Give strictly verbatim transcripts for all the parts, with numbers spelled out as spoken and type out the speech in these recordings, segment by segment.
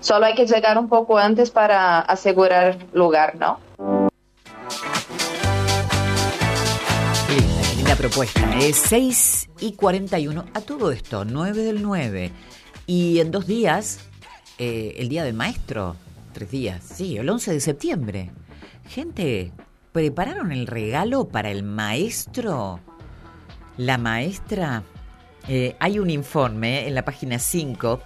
Solo hay que llegar un poco antes para asegurar lugar, ¿no? Qué linda, qué linda propuesta. Es seis y cuarenta y uno. A todo esto, nueve del nueve. Y en dos días, eh, el Día del Maestro. Tres días, sí, el once de septiembre. Gente, ¿prepararon el regalo para el maestro? La maestra. Eh, hay un informe en la página cinco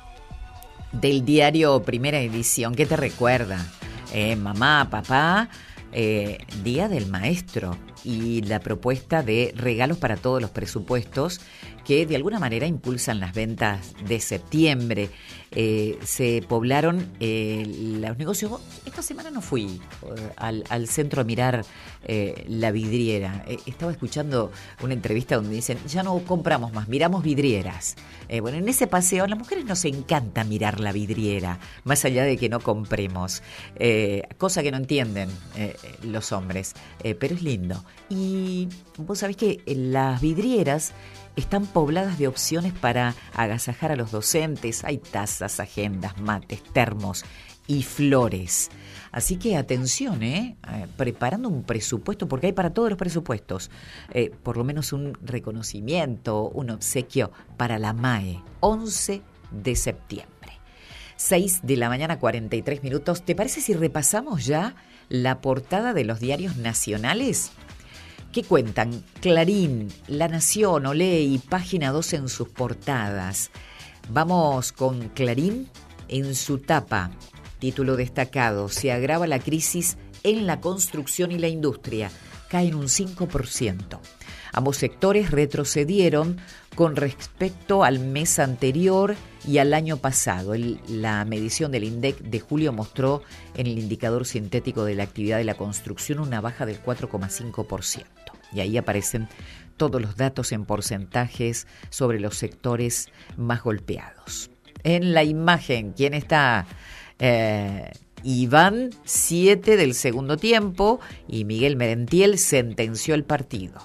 del diario Primera Edición que te recuerda, eh, mamá, papá, eh, Día del Maestro y la propuesta de regalos para todos los presupuestos que de alguna manera impulsan las ventas de septiembre. Eh, se poblaron eh, los negocios. Esta semana no fui eh, al, al centro a mirar eh, la vidriera. Eh, estaba escuchando una entrevista donde dicen, ya no compramos más, miramos vidrieras. Eh, bueno, en ese paseo a las mujeres nos encanta mirar la vidriera, más allá de que no compremos. Eh, cosa que no entienden eh, los hombres, eh, pero es lindo. Y vos sabés que las vidrieras están pobladas de opciones para agasajar a los docentes. Hay tazas, agendas, mates, termos y flores. Así que atención, ¿eh? Eh, preparando un presupuesto, porque hay para todos los presupuestos. Eh, por lo menos un reconocimiento, un obsequio para la M A E. once de septiembre. seis de la mañana, cuarenta y tres minutos. ¿Te parece si repasamos ya la portada de los diarios nacionales? ¿Qué cuentan? Clarín, La Nación, Olé y Página dos en sus portadas. Vamos con Clarín en su tapa. Título destacado: se agrava la crisis en la construcción y la industria. Caen un cinco por ciento. Ambos sectores retrocedieron con respecto al mes anterior y al año pasado. El, la medición del INDEC de julio mostró en el indicador sintético de la actividad de la construcción una baja del cuatro coma cinco por ciento. Y ahí aparecen todos los datos en porcentajes sobre los sectores más golpeados. En la imagen, ¿quién está? Eh, Iván, siete del segundo tiempo, y Miguel Merentiel sentenció el partido.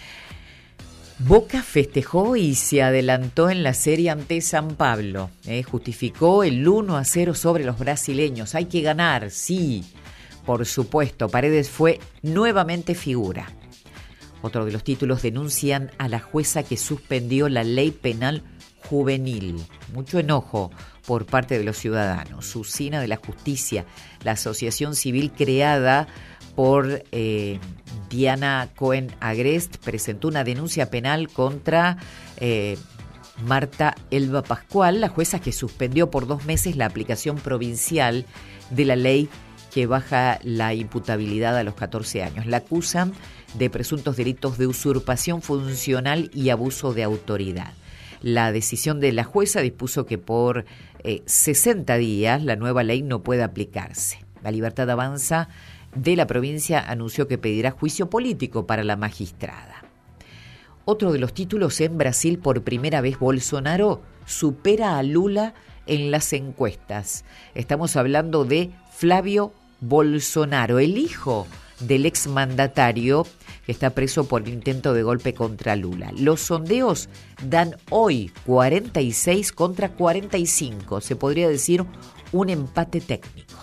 Boca festejó y se adelantó en la serie ante San Pablo. Eh, justificó el uno a cero sobre los brasileños. Hay que ganar, sí. Por supuesto, Paredes fue nuevamente figura. Otro de los títulos: denuncian a la jueza que suspendió la ley penal juvenil. Mucho enojo por parte de los ciudadanos. Usina de la Justicia, la asociación civil creada por eh, Diana Cohen Agrest, presentó una denuncia penal contra eh, Marta Elba Pascual, la jueza que suspendió por dos meses la aplicación provincial de la ley que baja la imputabilidad a los catorce años. La acusan de presuntos delitos de usurpación funcional y abuso de autoridad. La decisión de la jueza dispuso que por eh, sesenta días la nueva ley no puede aplicarse. La Libertad Avanza de la provincia anunció que pedirá juicio político para la magistrada. Otro de los títulos: en Brasil por primera vez Bolsonaro supera a Lula en las encuestas. Estamos hablando de Flavio Bolsonaro, el hijo del exmandatario que está preso por el intento de golpe contra Lula. Los sondeos dan hoy cuarenta y seis contra cuarenta y cinco, se podría decir un empate técnico.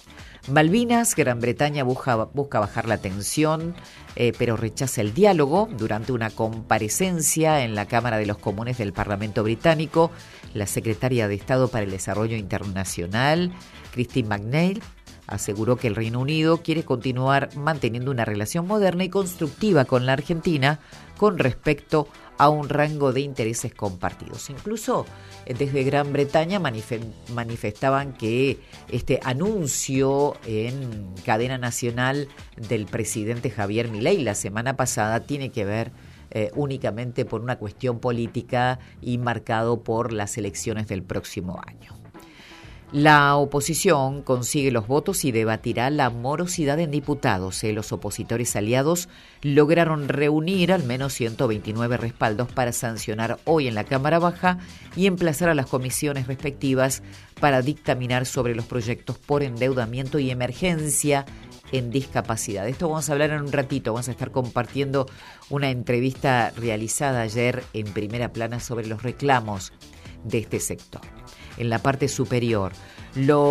Malvinas, Gran Bretaña busca, busca bajar la tensión, eh, pero rechaza el diálogo. Durante una comparecencia en la Cámara de los Comunes del Parlamento británico, la secretaria de Estado para el Desarrollo Internacional, Christine McNeil, aseguró que el Reino Unido quiere continuar manteniendo una relación moderna y constructiva con la Argentina con respecto a un rango de intereses compartidos. Incluso desde Gran Bretaña manifestaban que este anuncio en cadena nacional del presidente Javier Milei la semana pasada tiene que ver eh, únicamente por una cuestión política y marcado por las elecciones del próximo año. La oposición consigue los votos y debatirá la morosidad en diputados. Eh, los opositores aliados lograron reunir al menos ciento veintinueve respaldos para sancionar hoy en la Cámara Baja y emplazar a las comisiones respectivas para dictaminar sobre los proyectos por endeudamiento y emergencia en discapacidad. De esto vamos a hablar en un ratito. Vamos a estar compartiendo una entrevista realizada ayer en Primera Plana sobre los reclamos de este sector. En la parte superior, los